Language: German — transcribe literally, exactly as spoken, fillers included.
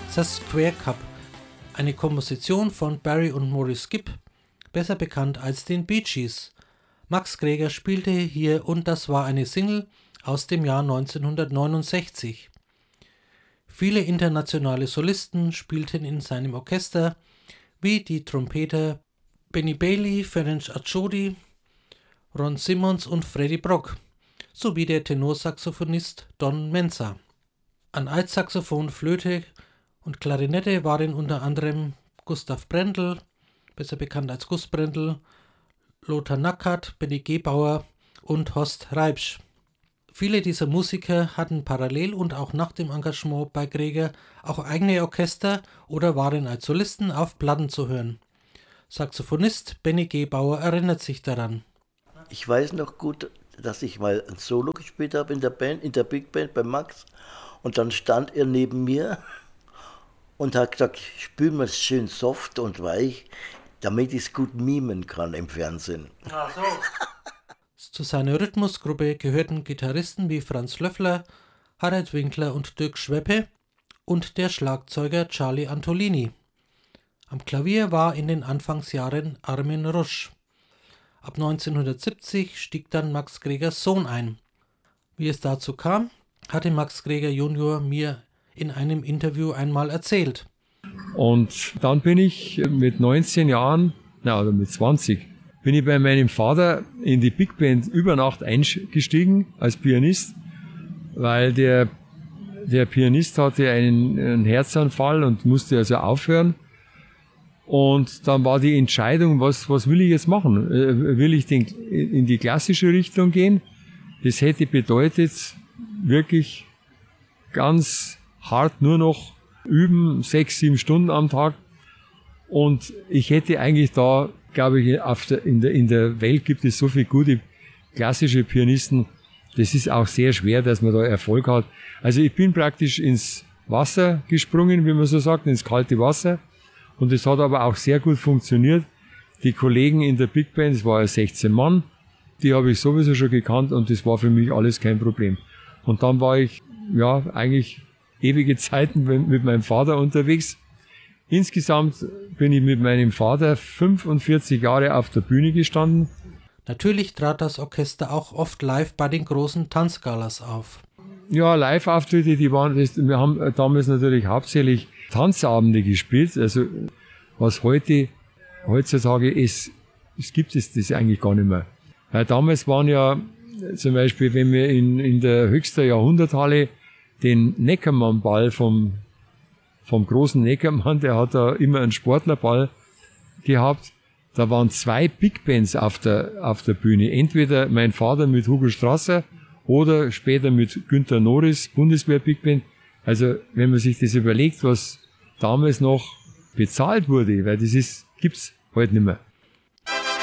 The Square Cup, eine Komposition von Barry und Maurice Gibb, besser bekannt als den Bee Gees. Max Greger spielte hier und das war eine Single aus dem Jahr neunzehnhundertneunundsechzig. Viele internationale Solisten spielten in seinem Orchester, wie die Trompeter Benny Bailey, Ferenc Atschodi, Ron Simmons und Freddie Brock, sowie der Tenorsaxophonist Don Menza. An Altsaxophon, Flöte und Klarinette waren unter anderem Gustav Brendel, besser bekannt als Gus Brendel, Lothar Nackert, Benny Gebauer und Horst Reibsch. Viele dieser Musiker hatten parallel und auch nach dem Engagement bei Greger auch eigene Orchester oder waren als Solisten auf Platten zu hören. Saxophonist Benny Gebauer erinnert sich daran. Ich weiß noch gut, dass ich mal ein Solo gespielt habe in der Band, in der Big Band bei Max. Und dann stand er neben mir und hat gesagt, spiel mir es schön soft und weich, damit ich es gut mimen kann im Fernsehen. Ach so. Zu seiner Rhythmusgruppe gehörten Gitarristen wie Franz Löffler, Harald Winkler und Dirk Schweppe und der Schlagzeuger Charlie Antolini. Am Klavier war in den Anfangsjahren Armin Rusch. Ab neunzehnhundertsiebzig stieg dann Max Gregers Sohn ein. Wie es dazu kam, hatte Max Greger Junior mir in einem Interview einmal erzählt. Und dann bin ich mit neunzehn Jahren, na, oder mit zwanzig, bin ich bei meinem Vater in die Big Band über Nacht eingestiegen als Pianist, weil der, der Pianist hatte einen, einen Herzanfall und musste also aufhören. Und dann war die Entscheidung, was, was will ich jetzt machen? Will ich den, in die klassische Richtung gehen? Das hätte bedeutet, wirklich ganz hart nur noch üben, sechs, sieben Stunden am Tag. Und ich hätte eigentlich da, glaube ich, auf der, in, der, in der Welt gibt es so viele gute klassische Pianisten. Das ist auch sehr schwer, dass man da Erfolg hat. Also ich bin praktisch ins Wasser gesprungen, wie man so sagt, ins kalte Wasser. Und es hat aber auch sehr gut funktioniert. Die Kollegen in der Big Band, es war ja sechzehn Mann, die habe ich sowieso schon gekannt und das war für mich alles kein Problem. Und dann war ich, ja, eigentlich ewige Zeiten mit meinem Vater unterwegs. Insgesamt bin ich mit meinem Vater fünfundvierzig Jahre auf der Bühne gestanden. Natürlich trat das Orchester auch oft live bei den großen Tanzgalas auf. Ja, Live-Auftritte, die waren, das, wir haben damals natürlich hauptsächlich Tanzabende gespielt. Also was heute, heutzutage ist, es gibt es das eigentlich gar nicht mehr. Weil damals waren ja zum Beispiel, wenn wir in, in der Höchster Jahrhunderthalle den Neckermann-Ball vom, vom großen Neckermann, der hat da immer einen Sportlerball gehabt. Da waren zwei Big Bands auf der, auf der Bühne. Entweder mein Vater mit Hugo Strasser oder später mit Günter Norris, Bundeswehr Big Band. Also, wenn man sich das überlegt, was damals noch bezahlt wurde, weil das ist, gibt's heute nicht mehr.